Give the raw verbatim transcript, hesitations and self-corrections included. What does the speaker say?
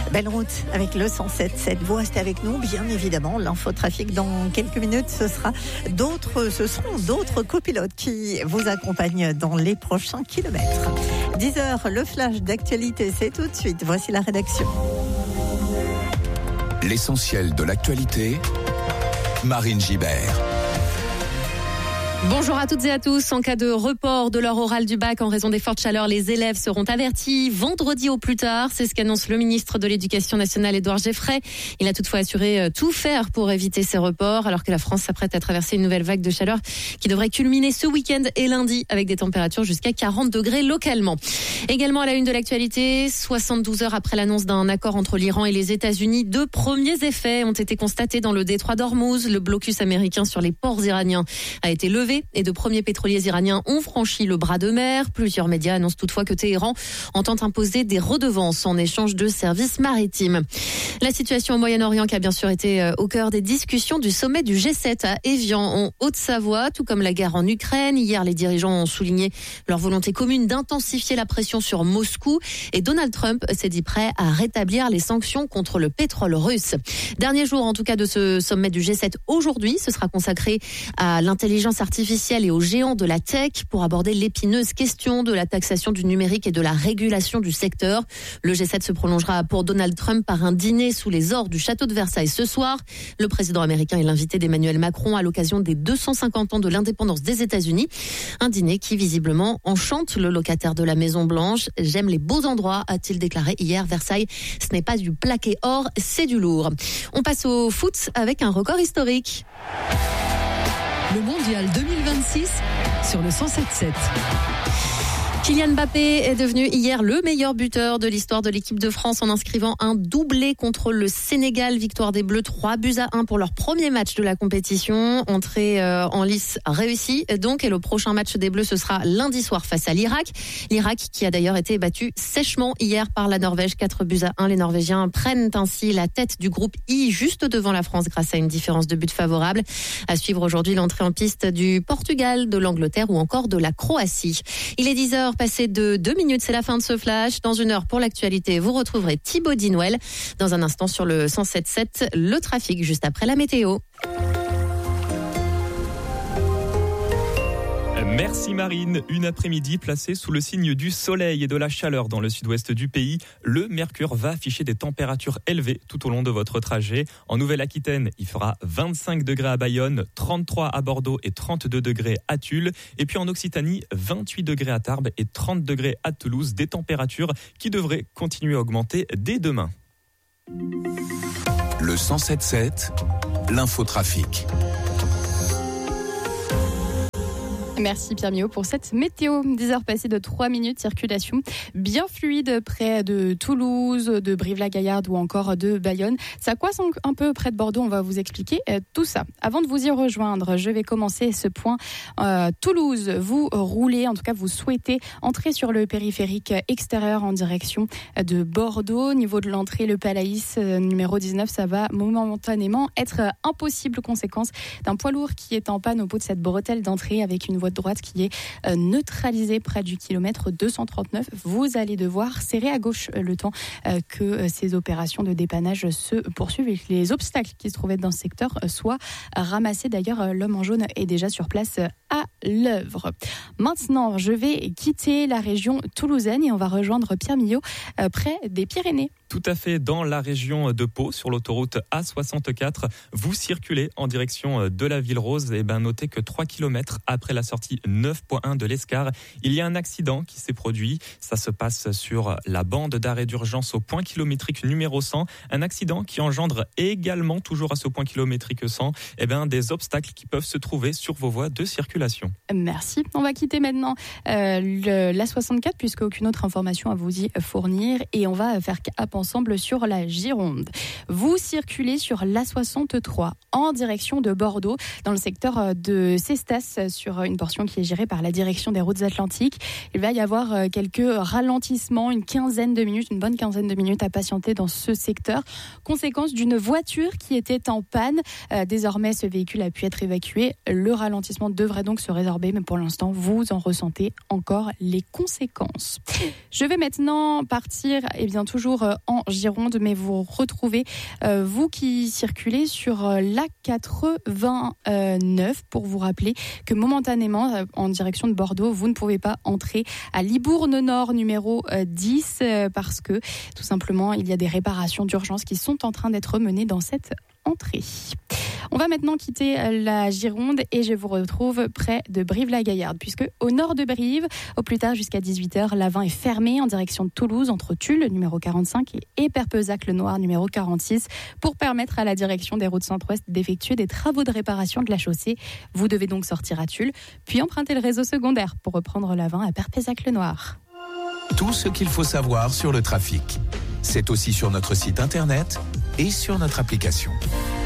Belle route avec le cent sept virgule sept. Vous restez avec nous, bien évidemment. L'infotrafic dans quelques minutes, ce sera d'autres, ce seront d'autres copilotes qui vous accompagnent dans les prochains kilomètres. dix heures, le flash d'actualité, c'est tout de suite. Voici la rédaction. L'essentiel de l'actualité, Marine Gibert. Bonjour à toutes et à tous. En cas de report de leur oral du bac en raison des fortes chaleurs, les élèves seront avertis vendredi au plus tard. C'est ce qu'annonce le ministre de l'Éducation nationale, Édouard Geoffrey. Il a toutefois assuré tout faire pour éviter ces reports, alors que la France s'apprête à traverser une nouvelle vague de chaleur qui devrait culminer ce week-end et lundi avec des températures jusqu'à quarante degrés localement. Également à la une de l'actualité, soixante-douze heures après l'annonce d'un accord entre l'Iran et les États-Unis, deux premiers effets ont été constatés dans le détroit d'Ormuz. Le blocus américain sur les ports iraniens a été levé et de premiers pétroliers iraniens ont franchi le bras de mer. Plusieurs médias annoncent toutefois que Téhéran entend imposer des redevances en échange de services maritimes. La situation au Moyen-Orient qui a bien sûr été au cœur des discussions du sommet du G sept à Évian en Haute-Savoie, tout comme la guerre en Ukraine. Hier, les dirigeants ont souligné leur volonté commune d'intensifier la pression sur Moscou et Donald Trump s'est dit prêt à rétablir les sanctions contre le pétrole russe. Dernier jour en tout cas de ce sommet du G sept aujourd'hui, ce sera consacré à l'intelligence artificielle et aux géants de la tech pour aborder l'épineuse question de la taxation du numérique et de la régulation du secteur. Le G sept se prolongera pour Donald Trump par un dîner sous les ors du château de Versailles ce soir. Le président américain est l'invité d'Emmanuel Macron à l'occasion des deux cent cinquante ans de l'indépendance des États-Unis. Un dîner qui visiblement enchante le locataire de la Maison Blanche. J'aime les beaux endroits, a-t-il déclaré hier. Versailles, ce n'est pas du plaqué or, c'est du lourd. On passe au foot avec un record historique. Le mondial deux mille vingt-six sur le cent sept virgule sept. Kylian Mbappé est devenu hier le meilleur buteur de l'histoire de l'équipe de France en inscrivant un doublé contre le Sénégal. Victoire des Bleus, trois buts à un pour leur premier match de la compétition. Entrée euh, en lice réussie donc, et le prochain match des Bleus, ce sera lundi soir face à l'Irak. L'Irak qui a d'ailleurs été battu sèchement hier par la Norvège, quatre buts à un. Les Norvégiens prennent ainsi la tête du groupe I juste devant la France grâce à une différence de but favorable. À suivre aujourd'hui l'entrée en piste du Portugal, de l'Angleterre ou encore de la Croatie. Il est dix heures. Passé de deux minutes, c'est la fin de ce flash. Dans une heure pour l'actualité, vous retrouverez Thibaut Dinouel. Dans un instant sur le cent sept virgule sept, le trafic juste après la météo. Merci Marine. Une après-midi placée sous le signe du soleil et de la chaleur dans le sud-ouest du pays. Le mercure va afficher des températures élevées tout au long de votre trajet. En Nouvelle-Aquitaine, il fera vingt-cinq degrés à Bayonne, trente-trois à Bordeaux et trente-deux degrés à Tulle. Et puis en Occitanie, vingt-huit degrés à Tarbes et trente degrés à Toulouse. Des températures qui devraient continuer à augmenter dès demain. Le cent sept virgule sept, l'infotrafic. Merci Pierre Millot pour cette météo. dix heures passées de trois minutes, circulation bien fluide près de Toulouse, de Brive-la-Gaillarde ou encore de Bayonne. Ça coince un peu près de Bordeaux, on va vous expliquer tout ça. Avant de vous y rejoindre, je vais commencer ce point. Euh, Toulouse, vous roulez, en tout cas vous souhaitez entrer sur le périphérique extérieur en direction de Bordeaux. Niveau de l'entrée, le Palaïs numéro dix-neuf, ça va momentanément être impossible, conséquence d'un poids lourd qui est en panne au bout de cette bretelle d'entrée avec une voie de droite qui est euh, neutralisée près du kilomètre deux cent trente-neuf. Vous allez devoir serrer à gauche le temps euh, que euh, ces opérations de dépannage se poursuivent et que les obstacles qui se trouvaient dans ce secteur euh, soient ramassés. D'ailleurs, euh, l'homme en jaune est déjà sur place euh, à l'œuvre. Maintenant, je vais quitter la région toulousaine et on va rejoindre Pierre Millot euh, près des Pyrénées. Tout à fait, dans la région de Pau, sur l'autoroute A soixante-quatre, vous circulez en direction de la Ville Rose. Et ben, notez que trois kilomètres après la sortie neuf point un de l'Escar, il y a un accident qui s'est produit. Ça se passe sur la bande d'arrêt d'urgence au point kilométrique numéro cent. Un accident qui engendre également, toujours à ce point kilométrique cent, et ben, des obstacles qui peuvent se trouver sur vos voies de circulation. Merci. On va quitter maintenant euh, le, l'A soixante-quatre puisque aucune autre information à vous y fournir et on va faire cap ensemble sur la Gironde. Vous circulez sur l'A soixante-trois en direction de Bordeaux dans le secteur de Cestas sur une portion qui est gérée par la direction des routes atlantiques. Il va y avoir quelques ralentissements, une quinzaine de minutes, une bonne quinzaine de minutes à patienter dans ce secteur. Conséquence d'une voiture qui était en panne. Euh, désormais, ce véhicule a pu être évacué. Le ralentissement devrait donc se résorber, mais pour l'instant, vous en ressentez encore les conséquences. Je vais maintenant partir, et eh bien toujours en Gironde, mais vous retrouvez, euh, vous qui circulez sur euh, l'A quatre-vingt-neuf, pour vous rappeler que momentanément, euh, en direction de Bordeaux, vous ne pouvez pas entrer à Libourne-Nord numéro euh, dix, euh, parce que tout simplement, il y a des réparations d'urgence qui sont en train d'être menées dans cette entrée. On va maintenant quitter la Gironde et je vous retrouve près de Brive-la-Gaillarde, puisque au nord de Brive, au plus tard jusqu'à dix-huit heures, l'A vingt est fermé en direction de Toulouse, entre Tulle, numéro quarante-cinq, et Perpezac-le-Noir, numéro quarante-six, pour permettre à la direction des routes centre-ouest d'effectuer des travaux de réparation de la chaussée. Vous devez donc sortir à Tulle, puis emprunter le réseau secondaire pour reprendre l'A vingt à Perpezac-le-Noir. Tout ce qu'il faut savoir sur le trafic, c'est aussi sur notre site internet et sur notre application.